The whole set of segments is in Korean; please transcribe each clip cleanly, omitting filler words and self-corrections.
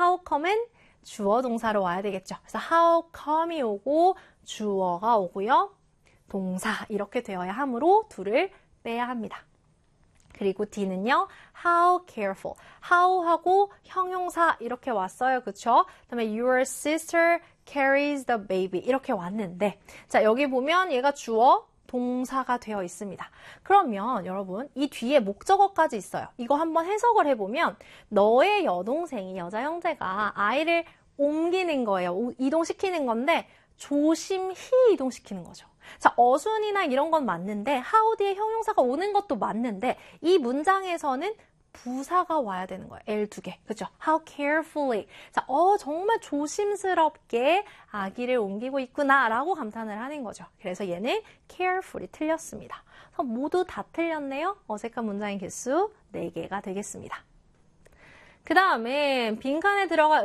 how come은 주어 동사로 와야 되겠죠. 그래서 how come이 오고 주어가 오고요. 동사 이렇게 되어야 하므로 둘을 빼야 합니다. 그리고 D는요. how careful. how하고 형용사 이렇게 왔어요. 그쵸? 그다음에 your sister carries the baby 이렇게 왔는데 자 여기 보면 얘가 주어 동사가 되어 있습니다. 그러면 여러분 이 뒤에 목적어까지 있어요. 이거 한번 해석을 해보면 너의 여동생이 여자 형제가 아이를 옮기는 거예요. 이동시키는 건데 조심히 이동시키는 거죠. 자, 어순이나 이런 건 맞는데 how 뒤에 형용사가 오는 것도 맞는데 이 문장에서는 부사가 와야 되는 거예요. L 두 개. 그죠? How carefully. 자, 정말 조심스럽게 아기를 옮기고 있구나 라고 감탄을 하는 거죠. 그래서 얘는 carefully 틀렸습니다. 그래서 모두 다 틀렸네요. 어색한 문장의 개수 4개가 되겠습니다. 그 다음에 빈칸에 들어갈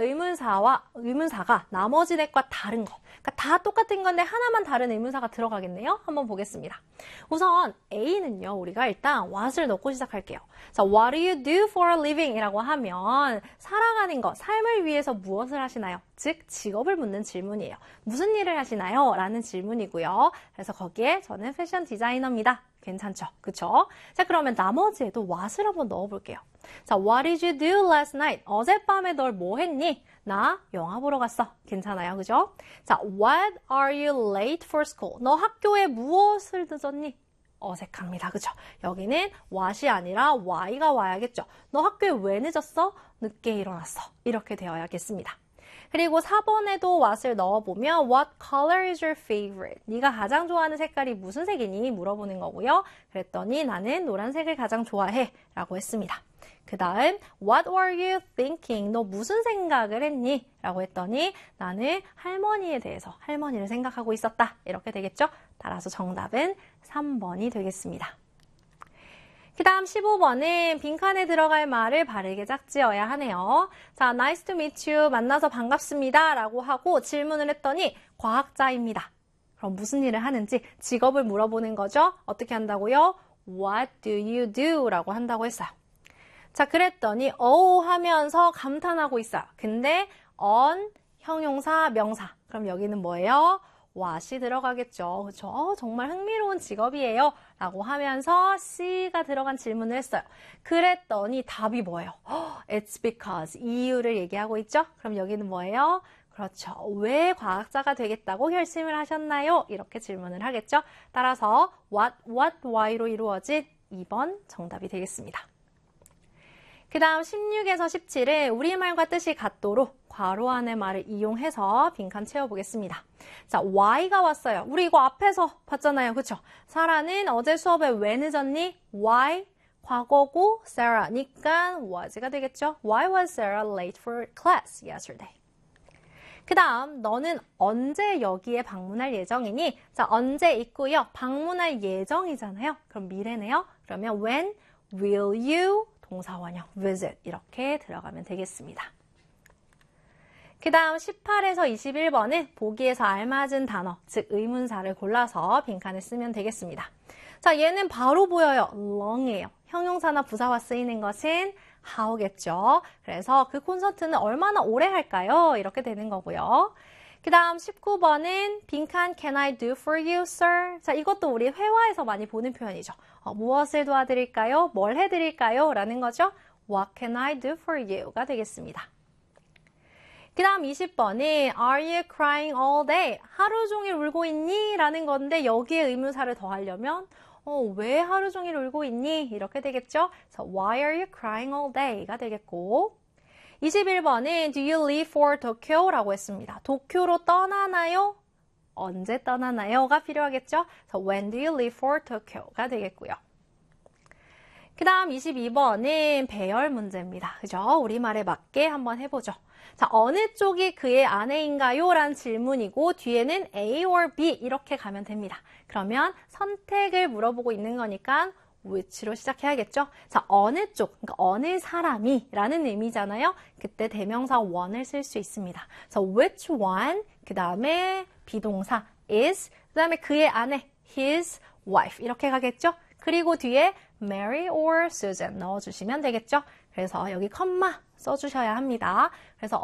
의문사가 나머지 넷과 다른 것. 그러니까 다 똑같은 건데 하나만 다른 의문사가 들어가겠네요. 한번 보겠습니다. 우선 A는요. 우리가 일단 what을 넣고 시작할게요. 자, what do you do for a living? 이라고 하면 살아가는 것, 삶을 위해서 무엇을 하시나요? 즉 직업을 묻는 질문이에요. 무슨 일을 하시나요? 라는 질문이고요. 그래서 거기에 저는 패션 디자이너입니다. 괜찮죠? 그쵸? 자, 그러면 나머지에도 what을 한번 넣어볼게요. 자, what did you do last night? 어젯밤에 널 뭐 했니? 나 영화 보러 갔어. 괜찮아요. 그죠? 자, what are you late for school? 너 학교에 무엇을 늦었니? 어색합니다. 그죠? 여기는 what이 아니라 why가 와야겠죠. 너 학교에 왜 늦었어? 늦게 일어났어. 이렇게 되어야겠습니다. 그리고 4번에도 what을 넣어보면 What color is your favorite? 네가 가장 좋아하는 색깔이 무슨 색이니? 물어보는 거고요. 그랬더니 나는 노란색을 가장 좋아해 라고 했습니다. 그 다음 What were you thinking? 너 무슨 생각을 했니? 라고 했더니 나는 할머니에 대해서 할머니를 생각하고 있었다. 이렇게 되겠죠? 따라서 정답은 3번이 되겠습니다. 그 다음 15번은 빈칸에 들어갈 말을 바르게 짝지어야 하네요. 자, nice to meet you. 만나서 반갑습니다. 라고 하고 질문을 했더니 과학자입니다. 그럼 무슨 일을 하는지 직업을 물어보는 거죠. 어떻게 한다고요? What do you do? 라고 한다고 했어요. 자, 그랬더니 하면서 감탄하고 있어요. 근데 on, 형용사, 명사. 그럼 여기는 뭐예요? what이 들어가겠죠. 그렇죠? 정말 흥미로운 직업이에요. 라고 하면서 C가 들어간 질문을 했어요. 그랬더니 답이 뭐예요? It's because. 이유를 얘기하고 있죠? 그럼 여기는 뭐예요? 그렇죠. 왜 과학자가 되겠다고 결심을 하셨나요? 이렇게 질문을 하겠죠? 따라서 what, why로 이루어진 2번 정답이 되겠습니다. 그 다음 16에서 17은 우리말과 뜻이 같도록 괄호 안의 말을 이용해서 빈칸 채워보겠습니다. 자, why가 왔어요. 우리 이거 앞에서 봤잖아요. 그쵸? 사라는 어제 수업에 왜 늦었니? why, 과거고 Sarah니까 was가 되겠죠? Why was Sarah late for class yesterday? 그 다음 너는 언제 여기에 방문할 예정이니? 자, 언제 있고요. 방문할 예정이잖아요. 그럼 미래네요. 그러면 when will you 동사원형 visit 이렇게 들어가면 되겠습니다. 그 다음 18에서 21번은 보기에서 알맞은 단어, 즉 의문사를 골라서 빈칸에 쓰면 되겠습니다. 자, 얘는 바로 보여요. long이에요. 형용사나 부사와 쓰이는 것은 how겠죠. 그래서 그 콘서트는 얼마나 오래 할까요? 이렇게 되는 거고요. 그 다음 19번은 빈칸 Can I do for you, sir? 자, 이것도 우리 회화에서 많이 보는 표현이죠. 무엇을 도와드릴까요? 뭘 해드릴까요? 라는 거죠. What can I do for you? 가 되겠습니다. 그 다음 20번은 Are you crying all day? 하루 종일 울고 있니? 라는 건데 여기에 의문사를 더하려면 왜 하루 종일 울고 있니? 이렇게 되겠죠. 그래서 Why are you crying all day? 가 되겠고 21번은 Do you leave for Tokyo? 라고 했습니다. 도쿄로 떠나나요? 언제 떠나나요? 가 필요하겠죠. 그래서 When do you leave for Tokyo? 가 되겠고요. 그 다음 22번은 배열 문제입니다. 그죠? 우리말에 맞게 한번 해보죠. 자, 어느 쪽이 그의 아내인가요? 라는 질문이고 뒤에는 A or B 이렇게 가면 됩니다. 그러면 선택을 물어보고 있는 거니까 which로 시작해야겠죠? 자, 어느 쪽, 그러니까 어느 사람이 라는 의미잖아요. 그때 대명사 one을 쓸 수 있습니다. 그래서 which one, 그 다음에 비동사 is, 그 다음에 그의 아내 his wife 이렇게 가겠죠? 그리고 뒤에 Mary or Susan 넣어주시면 되겠죠? 그래서 여기 컴마 써주셔야 합니다. 그래서